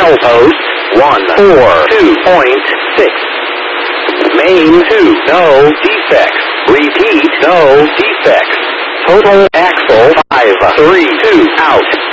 Post 142.6. Main 2, no defects. Repeat, no defects. Total axle 532 out.